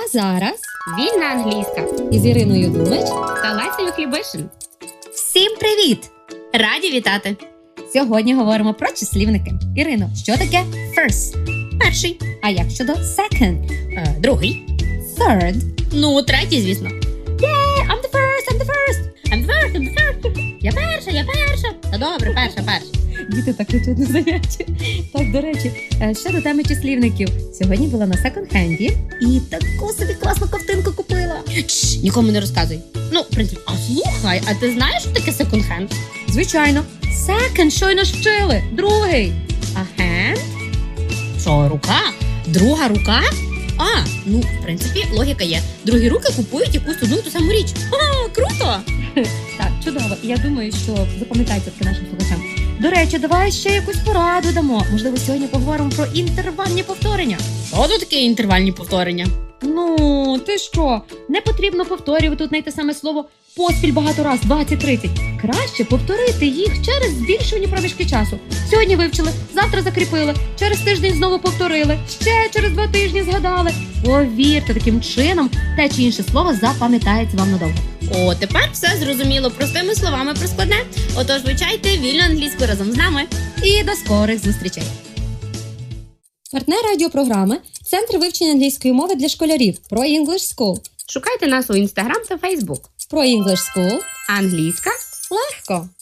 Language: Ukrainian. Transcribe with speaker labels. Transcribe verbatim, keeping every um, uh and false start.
Speaker 1: зараз
Speaker 2: Вільна англійська
Speaker 1: із Іриною Думич
Speaker 2: та Лесею Хлібишин.
Speaker 3: Всім привіт! Раді вітати!
Speaker 1: Сьогодні говоримо про числівники. Ірино, що таке first?
Speaker 3: Перший.
Speaker 1: А як щодо second?
Speaker 3: Е, другий.
Speaker 1: Third?
Speaker 3: Ну, третій, звісно.
Speaker 1: Yeah, I'm the first, I'm the first!
Speaker 3: I'm the first, I'm the first. Я перша, я перша. Та добре, перша, перша.
Speaker 1: Діти так кричать на занятті. Так, до речі, е, щодо теми числівників. Сьогодні була на секонд-хенді і таку собі класну ковтинку купила.
Speaker 3: Чш, нікому не розказуй. Ну, в принципі, а слухай, а ти знаєш, що таке секонд-хенд?
Speaker 1: Звичайно. Second, щойно ж вчили. Другий. А hand?
Speaker 3: Що, рука? Друга рука? А, ну, в принципі, логіка є. Другі руки купують якусь одну і ту саму річ. А, круто!
Speaker 1: Так, чудово. І я думаю, що запам'ятається таки нашим слухачам. До речі, давай ще якусь пораду дамо. Можливо, сьогодні поговоримо про інтервальні повторення.
Speaker 3: Що тут таке інтервальні повторення?
Speaker 1: Ну, ти що? Не потрібно повторювати одне й те саме слово поспіль багато раз, двадцять-тридцять. Краще повторити їх через збільшені проміжки часу. Сьогодні вивчили, завтра закріпили, через тиждень знову повторили, ще через два тижні згадали. Повірте, таким чином те чи інше слово запам'ятається вам надовго.
Speaker 3: О, тепер все зрозуміло. Простими словами про складне. Отож, вивчайте вільну англійську разом з нами.
Speaker 1: І до скорих зустрічей! Партнер радіопрограми – Центр вивчення англійської мови для школярів Pro English School.
Speaker 2: Шукайте нас у Instagram та Facebook.
Speaker 1: Pro English School
Speaker 2: Англійська
Speaker 1: легко!